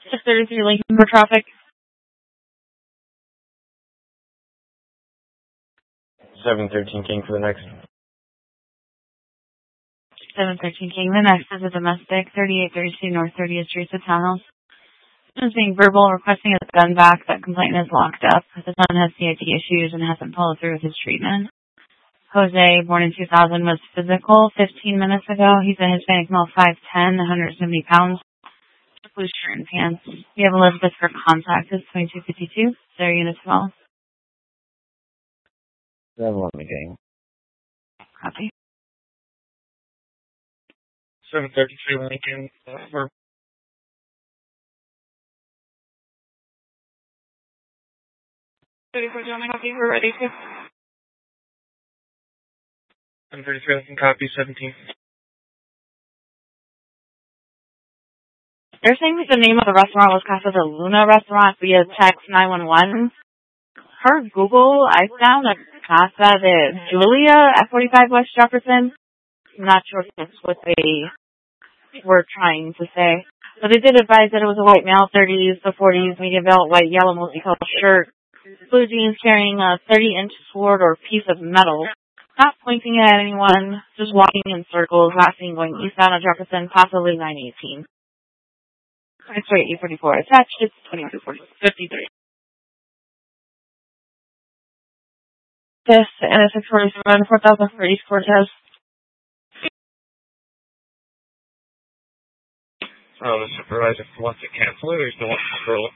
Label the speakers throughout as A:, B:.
A: 633 Lincoln for traffic.
B: 713 King for the next.
A: 713 King. The next is a domestic, 3832 North 30th Street, the townhouse. Is being verbal, requesting his gun back. That complainant is locked up. The son has CID issues and hasn't followed through with his treatment. Jose, born in 2000, was physical 15 minutes ago. He's a Hispanic male, 5'10", 170 pounds, blue shirt and pants. We have Elizabeth for contact. It's 2252. Their unit as well.
B: 711 King.
A: Copy.
C: 733 Lincoln for
A: 34 John, copy. We're ready to.
C: 733 Lincoln, copy 17.
A: They're saying that the name of the restaurant was Casa de Luna Restaurant via text 911. Per Google, I found a Casa de Julia at 45 West Jefferson. I'm not sure if that's what they were trying to say. But they did advise that it was a white male, 30s to 40s, medium belt, white, yellow, multicolored shirt, blue jeans, carrying a 30-inch sword or piece of metal. Not pointing at anyone, just walking in circles, last seen going eastbound on Jefferson, possibly 918. X-ray 844 attached, it's 2253. This NS647, 4000 for East Cortez.
C: The supervisor wants to cancel it or still wants to throw it?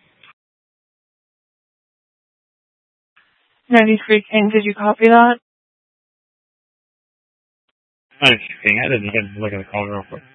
A: 93 King, did you copy that?
C: I didn't even look at the call real quick.